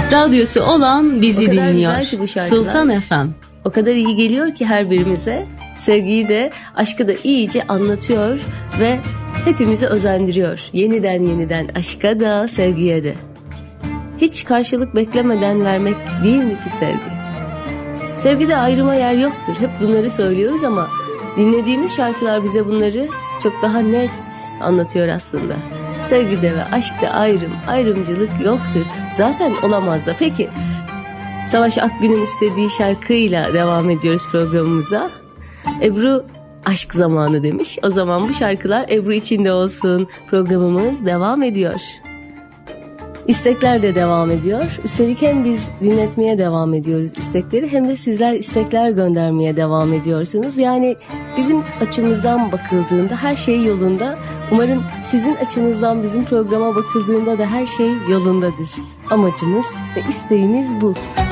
Radyosu olan bizi dinliyor. Sultan FM. O kadar iyi geliyor ki her birimize. Sevgiyi de aşkı da iyice anlatıyor ve hepimizi özendiriyor. Yeniden aşka da sevgiye de. Hiç karşılık beklemeden vermek değil mi ki sevgi? Sevgide ayrıma yer yoktur. Hep bunları söylüyoruz ama dinlediğimiz şarkılar bize bunları çok daha net anlatıyor aslında. Sevgide ve aşkta ayrımcılık yoktur. Zaten olamaz da. Peki, Savaş Akgün'ün istediği şarkıyla devam ediyoruz programımıza. Ebru aşk zamanı demiş. O zaman bu şarkılar Ebru içinde olsun. Programımız devam ediyor. İstekler de devam ediyor. Üstelik hem biz dinletmeye devam ediyoruz istekleri, hem de sizler istekler göndermeye devam ediyorsunuz. Yani bizim açımızdan bakıldığında her şey yolunda. Umarım sizin açınızdan bizim programa bakıldığında da her şey yolundadır. Amacımız ve isteğimiz bu.